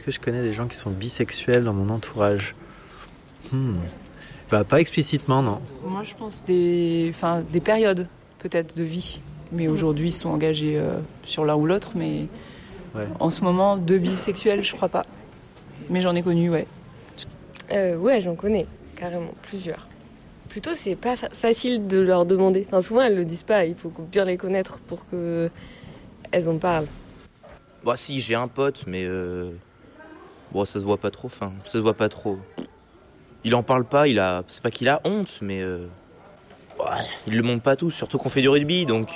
est-ce que je connais des gens qui sont bisexuels dans mon entourage ? Pas explicitement, non. Moi, je pense des périodes, peut-être, de vie. Mais aujourd'hui, ils sont engagés sur l'un ou l'autre. Mais en ce moment, de bisexuels, je crois pas. Mais j'en ai connu, ouais. Ouais, j'en connais, carrément, plusieurs. Plutôt, c'est pas facile de leur demander. Enfin, souvent, elles le disent pas. Il faut bien les connaître pour qu'elles en parlent. Bah si, j'ai un pote, mais ça se voit pas trop. Enfin, ça se voit pas trop. Il en parle pas. C'est pas qu'il a honte, mais il le montre pas tout. Surtout qu'on fait du rugby, donc.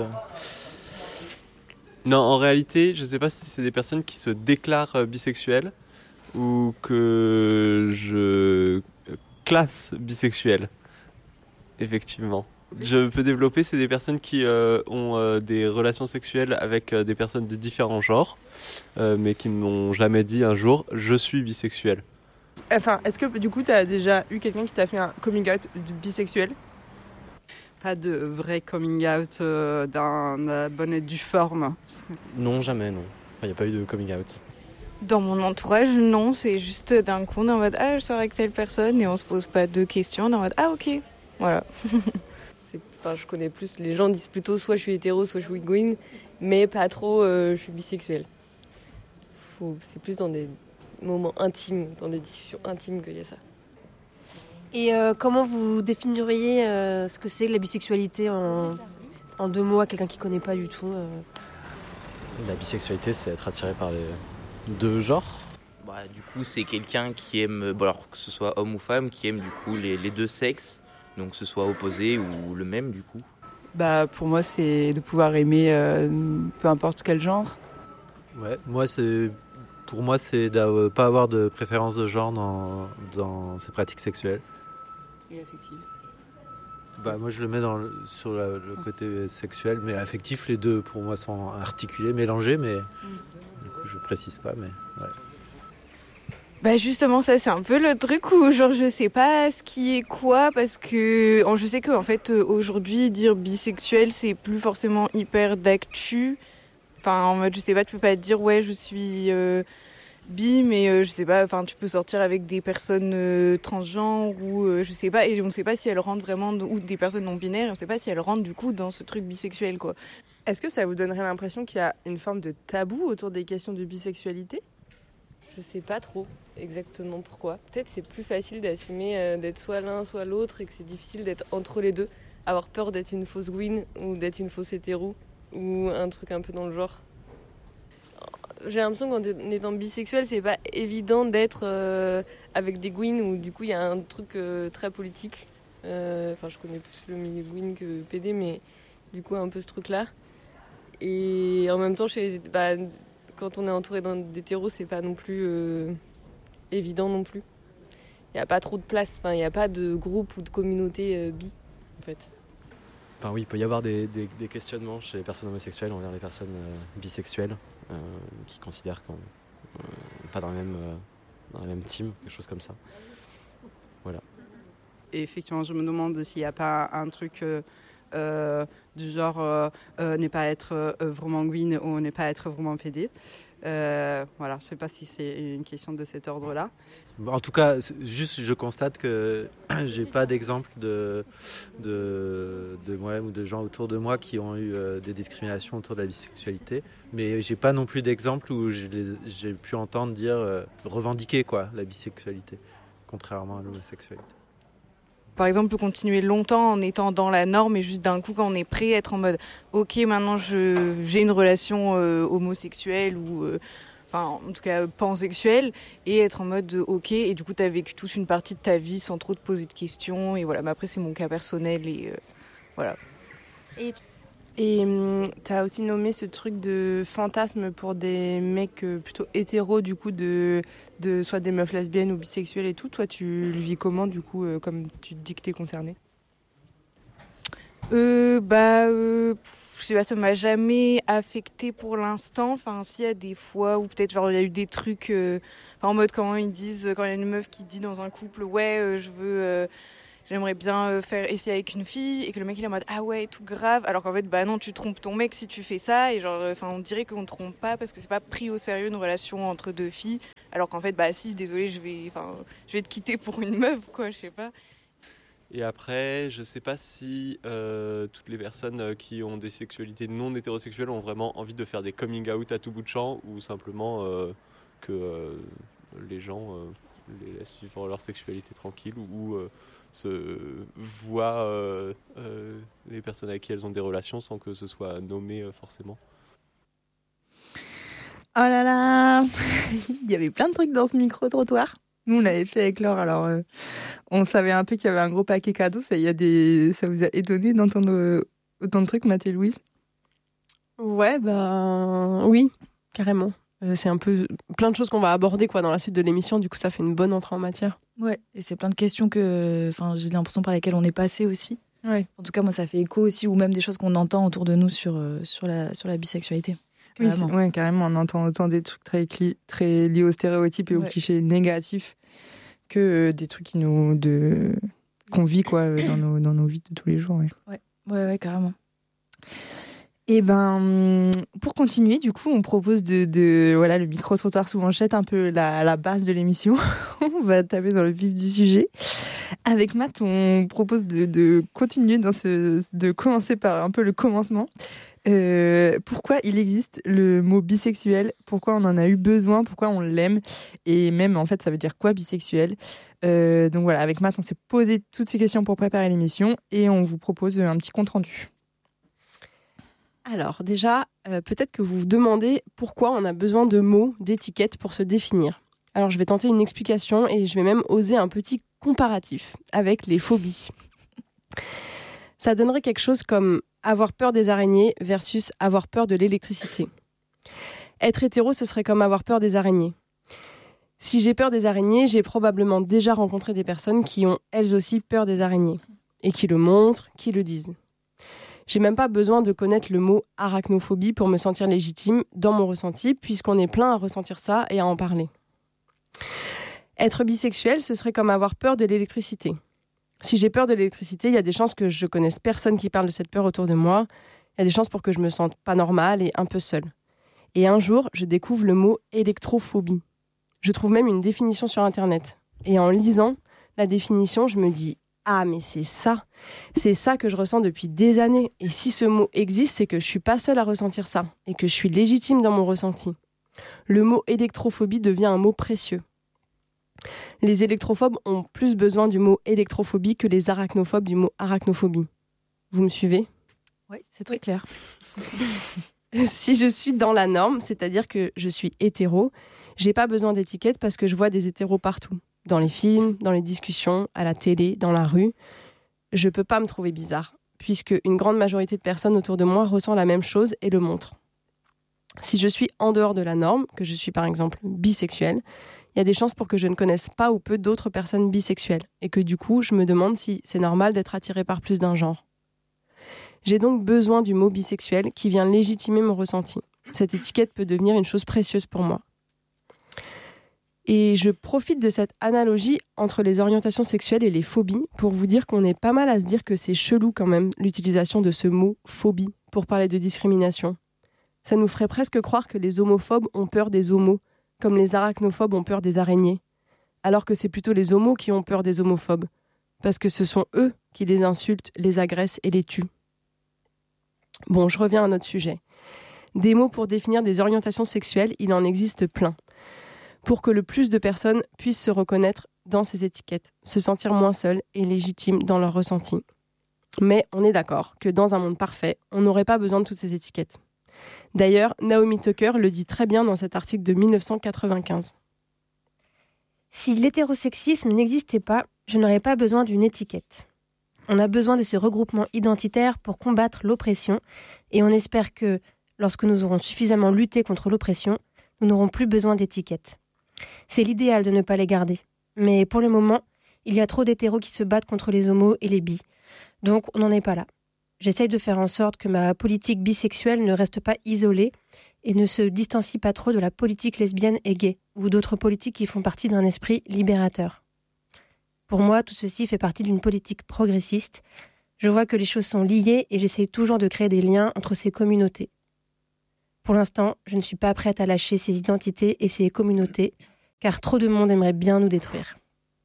Non, en réalité, je sais pas si c'est des personnes qui se déclarent bisexuelles ou que je classe bisexuelle. Effectivement. Je peux développer, c'est des personnes qui ont des relations sexuelles avec des personnes de différents genres, mais qui ne m'ont jamais dit un jour « je suis bisexuel ». Enfin, est-ce que du coup, tu as déjà eu quelqu'un qui t'a fait un coming out bisexuel ? Pas de vrai coming out d'un bonne et due forme. Non, jamais, non. Il n'y a pas eu de coming out. Dans mon entourage, non, c'est juste d'un coup, on est en mode « ah, je sors avec telle personne » et on se pose pas de questions, on est en mode « ah, ok ». Voilà. Je connais plus, les gens disent plutôt soit je suis hétéro, soit je suis going, mais pas trop je suis bisexuelle. C'est plus dans des moments intimes, dans des discussions intimes qu'il y a ça. Et comment vous définiriez ce que c'est la bisexualité en 2 mots à quelqu'un qui connaît pas du tout La bisexualité, c'est être attiré par les 2 genres. Du coup, c'est quelqu'un qui aime, alors que ce soit homme ou femme, qui aime du coup les 2 sexes. Donc que ce soit opposé ou le même du coup. Pour moi, c'est de pouvoir aimer peu importe quel genre. Ouais, pour moi, c'est de pas avoir de préférence de genre dans ses pratiques sexuelles. Et affectives. Moi, je le mets sur le côté sexuel, mais affectif, les deux pour moi sont articulés, mélangés, mais du coup, je précise pas, mais ouais. Justement, ça c'est un peu le truc où je sais pas ce qui est quoi, parce que je sais qu'en fait aujourd'hui dire bisexuel c'est plus forcément hyper d'actu. Enfin en mode je sais pas, tu peux pas dire ouais je suis bi, mais je sais pas, enfin tu peux sortir avec des personnes transgenres ou je sais pas, et on sait pas si elles rentrent vraiment ou des personnes non binaires, on sait pas si elles rentrent du coup dans ce truc bisexuel quoi. Est-ce que ça vous donnerait l'impression qu'il y a une forme de tabou autour des questions de bisexualité ? Je sais pas trop exactement pourquoi. Peut-être c'est plus facile d'assumer d'être soit l'un soit l'autre et que c'est difficile d'être entre les deux. Avoir peur d'être une fausse gouine ou d'être une fausse hétéro ou un truc un peu dans le genre. J'ai l'impression qu'en étant bisexuel, c'est pas évident d'être avec des gouines où du coup il y a un truc très politique. Je connais plus le milieu gouine que PD, mais du coup un peu ce truc-là. Et en même temps, quand on est entouré d'hétéros, c'est pas non plus évident non plus. Il n'y a pas trop de place, il n'y a pas de groupe ou de communauté bi, en fait. Oui, il peut y avoir des questionnements chez les personnes homosexuelles envers les personnes bisexuelles qui considèrent qu'on n'est pas dans la même team, quelque chose comme ça. Voilà. Et effectivement, je me demande s'il n'y a pas un truc du genre ne pas être vraiment gwyn ou ne pas être vraiment PD. Je ne sais pas si c'est une question de cet ordre-là. En tout cas, juste je constate que j'ai pas d'exemple de moi-même ou de gens autour de moi qui ont eu des discriminations autour de la bisexualité, mais j'ai pas non plus d'exemple où j'ai pu entendre dire revendiquer la bisexualité, contrairement à l'homosexualité. Par exemple, on peut continuer longtemps en étant dans la norme et juste d'un coup, quand on est prêt, être en mode « ok, maintenant j'ai une relation homosexuelle ou en tout cas pansexuelle » et être en mode « ok » et du coup, tu as vécu toute une partie de ta vie sans trop te poser de questions et voilà. Mais après, c'est mon cas personnel et voilà. Et tu as aussi nommé ce truc de fantasme pour des mecs plutôt hétéros, du coup, de soit des meufs lesbiennes ou bisexuelles et tout. Toi, tu le vis comment, du coup, comme tu te dis que t'es concernée ? Je sais pas, ça m'a jamais affectée pour l'instant. Enfin, s'il y a des fois où peut-être il y a eu des trucs en mode quand il y a une meuf qui dit dans un couple « ouais, je veux j'aimerais bien essayer avec une fille et que le mec il est en mode ah ouais tout grave, alors qu'en fait bah non, tu trompes ton mec si tu fais ça, et genre on dirait qu'on ne trompe pas parce que c'est pas pris au sérieux une relation entre deux filles, alors qu'en fait bah si, désolé, je vais te quitter pour une meuf quoi, je sais pas. Et après, je sais pas si toutes les personnes qui ont des sexualités non hétérosexuelles ont vraiment envie de faire des coming out à tout bout de champ, ou simplement que les gens les laissent vivre leur sexualité tranquille, ou se voient les personnes avec qui elles ont des relations sans que ce soit nommé forcément. Oh là là, il y avait plein de trucs dans ce micro-trottoir. Nous, on avait fait avec Laure, alors on savait un peu qu'il y avait un gros paquet cadeau. Ça vous a étonné d'entendre autant de trucs, Mathé et Louise? Ouais, oui, carrément. C'est un peu plein de choses qu'on va aborder dans la suite de l'émission, du coup ça fait une bonne entrée en matière. Ouais, et c'est plein de questions j'ai l'impression par lesquelles on est passé aussi. Ouais. En tout cas, moi ça fait écho aussi, ou même des choses qu'on entend autour de nous sur la bisexualité. Carrément. Oui, carrément, on entend autant des trucs très liés aux stéréotypes et aux clichés négatifs que des trucs qu'on vit dans nos vies de tous les jours. Ouais, carrément. Et pour continuer, du coup, on propose le micro-trottoir souvent jette un peu la base de l'émission. On va taper dans le vif du sujet. Avec Matt, on propose de continuer de commencer par un peu le commencement. Pourquoi il existe le mot bisexuel, pourquoi on en a eu besoin, pourquoi on l'aime, et même en fait ça veut dire quoi bisexuel. Donc voilà, avec Matt on s'est posé toutes ces questions pour préparer l'émission et on vous propose un petit compte rendu. Alors déjà, peut-être que vous vous demandez pourquoi on a besoin de mots, d'étiquettes pour se définir. Alors je vais tenter une explication et je vais même oser un petit comparatif avec les phobies. Ça donnerait quelque chose comme avoir peur des araignées versus avoir peur de l'électricité. Être hétéro, ce serait comme avoir peur des araignées. Si j'ai peur des araignées, j'ai probablement déjà rencontré des personnes qui ont elles aussi peur des araignées et qui le montrent, qui le disent. J'ai même pas besoin de connaître le mot arachnophobie pour me sentir légitime dans mon ressenti, puisqu'on est plein à ressentir ça et à en parler. Être bisexuel, ce serait comme avoir peur de l'électricité. Si j'ai peur de l'électricité, il y a des chances que je connaisse personne qui parle de cette peur autour de moi. Il y a des chances pour que je me sente pas normale et un peu seule. Et un jour, je découvre le mot électrophobie. Je trouve même une définition sur Internet. Et en lisant la définition, je me dis « Ah, mais c'est ça que je ressens depuis des années. Et si ce mot existe, c'est que je suis pas seule à ressentir ça et que je suis légitime dans mon ressenti. » Le mot électrophobie devient un mot précieux. Les électrophobes ont plus besoin du mot électrophobie que les arachnophobes du mot arachnophobie. Vous me suivez ? Oui, c'est très clair. Si je suis dans la norme, c'est-à-dire que je suis hétéro, j'ai pas besoin d'étiquette parce que je vois des hétéros partout. Dans les films, dans les discussions, à la télé, dans la rue. Je peux pas me trouver bizarre, puisque une grande majorité de personnes autour de moi ressent la même chose et le montrent. Si je suis en dehors de la norme, que je suis par exemple bisexuelle, il y a des chances pour que je ne connaisse pas ou peu d'autres personnes bisexuelles et que du coup, je me demande si c'est normal d'être attirée par plus d'un genre. J'ai donc besoin du mot bisexuel qui vient légitimer mon ressenti. Cette étiquette peut devenir une chose précieuse pour moi. Et je profite de cette analogie entre les orientations sexuelles et les phobies pour vous dire qu'on est pas mal à se dire que c'est chelou quand même l'utilisation de ce mot phobie pour parler de discrimination. Ça nous ferait presque croire que les homophobes ont peur des homos, comme les arachnophobes ont peur des araignées, alors que c'est plutôt les homos qui ont peur des homophobes, parce que ce sont eux qui les insultent, les agressent et les tuent. Bon, je reviens à notre sujet. Des mots pour définir des orientations sexuelles, il en existe plein. Pour que le plus de personnes puissent se reconnaître dans ces étiquettes, se sentir moins seules et légitimes dans leur ressenti. Mais on est d'accord que dans un monde parfait, on n'aurait pas besoin de toutes ces étiquettes. D'ailleurs, Naomi Tucker le dit très bien dans cet article de 1995. Si l'hétérosexisme n'existait pas, je n'aurais pas besoin d'une étiquette. On a besoin de ce regroupement identitaire pour combattre l'oppression et on espère que, lorsque nous aurons suffisamment lutté contre l'oppression, nous n'aurons plus besoin d'étiquettes. C'est l'idéal de ne pas les garder. Mais pour le moment, il y a trop d'hétéros qui se battent contre les homos et les bis. Donc on n'en est pas là. J'essaye de faire en sorte que ma politique bisexuelle ne reste pas isolée et ne se distancie pas trop de la politique lesbienne et gay ou d'autres politiques qui font partie d'un esprit libérateur. Pour moi, tout ceci fait partie d'une politique progressiste. Je vois que les choses sont liées et j'essaie toujours de créer des liens entre ces communautés. Pour l'instant, je ne suis pas prête à lâcher ces identités et ces communautés, car trop de monde aimerait bien nous détruire.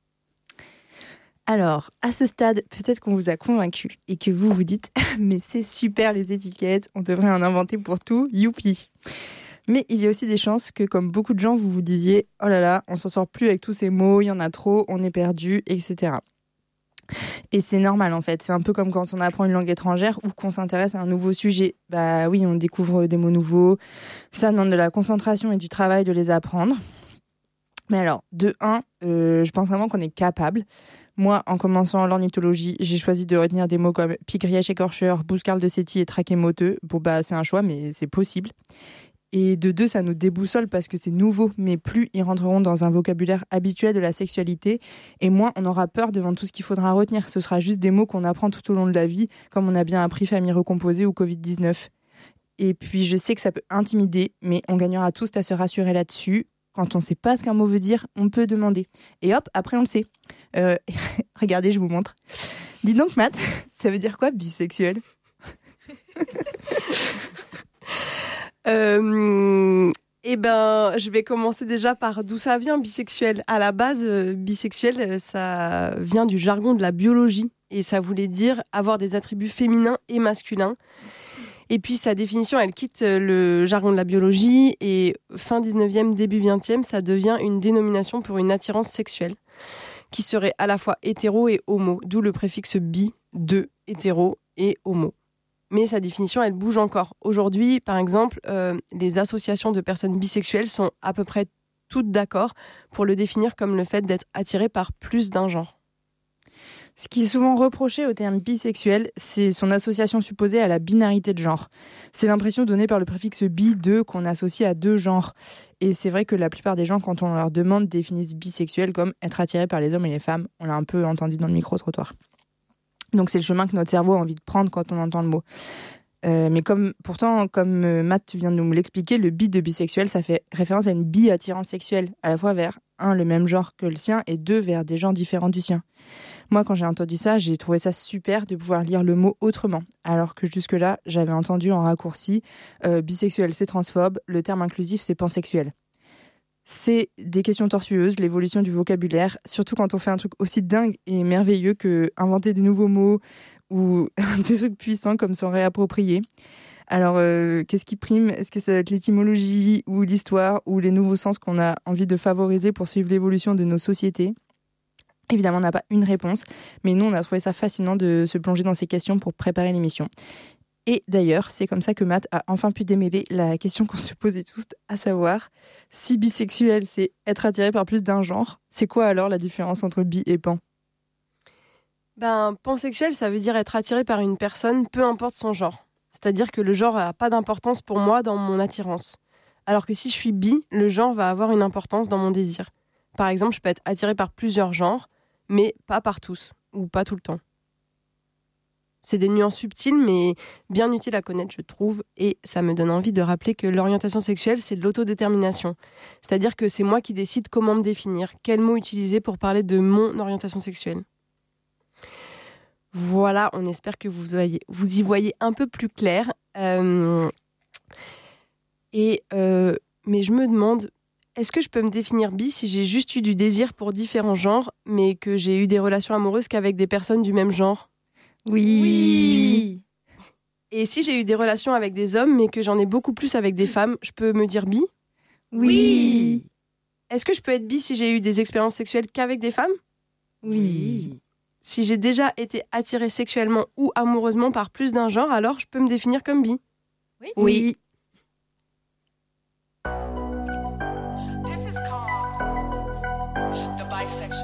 Alors, à ce stade, peut-être qu'on vous a convaincu et que vous vous dites « Mais c'est super les étiquettes, on devrait en inventer pour tout, youpi !» Mais il y a aussi des chances que, comme beaucoup de gens, vous vous disiez « Oh là là, on s'en sort plus avec tous ces mots, il y en a trop, on est perdu, etc. » Et c'est normal en fait, c'est un peu comme quand on apprend une langue étrangère ou qu'on s'intéresse à un nouveau sujet. Bah oui, on découvre des mots nouveaux, ça demande de la concentration et du travail de les apprendre. Mais alors, de 1, je pense vraiment qu'on est capable. Moi, en commençant l'ornithologie, j'ai choisi de retenir des mots comme pie-grièche écorcheur, bouscarle de Séti et trachémoteux. Bon bah c'est un choix, mais c'est possible. Et de 2, ça nous déboussole parce que c'est nouveau, mais plus ils rentreront dans un vocabulaire habituel de la sexualité, et moins on aura peur devant tout ce qu'il faudra retenir. Ce sera juste des mots qu'on apprend tout au long de la vie, comme on a bien appris famille recomposée ou Covid-19. Et puis je sais que ça peut intimider, mais on gagnera tous à se rassurer là-dessus. Quand on ne sait pas ce qu'un mot veut dire, on peut demander. Et hop, après on le sait. Regardez, je vous montre. Dis donc Matt, ça veut dire quoi bisexuel ? Je vais commencer déjà par d'où ça vient, bisexuel. À la base, bisexuel, ça vient du jargon de la biologie. Et ça voulait dire avoir des attributs féminins et masculins. Et puis sa définition, elle quitte le jargon de la biologie. Et fin 19e, début 20e, ça devient une dénomination pour une attirance sexuelle qui serait à la fois hétéro et homo. D'où le préfixe bi, de hétéro et homo. Mais sa définition, elle bouge encore. Aujourd'hui, par exemple, les associations de personnes bisexuelles sont à peu près toutes d'accord pour le définir comme le fait d'être attiré par plus d'un genre. Ce qui est souvent reproché au terme bisexuel, c'est son association supposée à la binarité de genre. C'est l'impression donnée par le préfixe bi, de, qu'on associe à 2 genres. Et c'est vrai que la plupart des gens, quand on leur demande, définissent bisexuel comme être attiré par les hommes et les femmes. On l'a un peu entendu dans le micro-trottoir. Donc c'est le chemin que notre cerveau a envie de prendre quand on entend le mot. Mais comme Matt vient de nous l'expliquer, le bi de bisexuel, ça fait référence à une bi-attirance sexuelle, à la fois vers 1, le même genre que le sien, et 2, vers des genres différents du sien. Moi, quand j'ai entendu ça, j'ai trouvé ça super de pouvoir lire le mot autrement, alors que jusque-là, j'avais entendu en raccourci bisexuel, c'est transphobe, le terme inclusif, c'est pansexuel. C'est des questions tortueuses, l'évolution du vocabulaire, surtout quand on fait un truc aussi dingue et merveilleux que inventer de nouveaux mots ou des trucs puissants comme s'en réapproprier. Alors, qu'est-ce qui prime ? Est-ce que ça va être l'étymologie ou l'histoire ou les nouveaux sens qu'on a envie de favoriser pour suivre l'évolution de nos sociétés ? Évidemment, on n'a pas une réponse, mais nous, on a trouvé ça fascinant de se plonger dans ces questions pour préparer l'émission. Et d'ailleurs, c'est comme ça que Matt a enfin pu démêler la question qu'on se posait tous, à savoir, si bisexuel, c'est être attiré par plus d'un genre, c'est quoi alors la différence entre bi et pan ? Pansexuel, ça veut dire être attiré par une personne, peu importe son genre. C'est-à-dire que le genre n'a pas d'importance pour moi dans mon attirance. Alors que si je suis bi, le genre va avoir une importance dans mon désir. Par exemple, je peux être attiré par plusieurs genres, mais pas par tous, ou pas tout le temps. C'est des nuances subtiles, mais bien utiles à connaître, je trouve, et ça me donne envie de rappeler que l'orientation sexuelle, c'est de l'autodétermination. C'est-à-dire que c'est moi qui décide comment me définir, quel mot utiliser pour parler de mon orientation sexuelle. Voilà, on espère que vous y voyez un peu plus clair. Mais je me demande, est-ce que je peux me définir bi si j'ai juste eu du désir pour différents genres, mais que j'ai eu des relations amoureuses qu'avec des personnes du même genre ? Oui. Et si j'ai eu des relations avec des hommes, mais que j'en ai beaucoup plus avec des femmes, je peux me dire bi ? Oui. Est-ce que je peux être bi si j'ai eu des expériences sexuelles qu'avec des femmes ? Oui. Si j'ai déjà été attirée sexuellement ou amoureusement par plus d'un genre, alors je peux me définir comme bi ? Oui.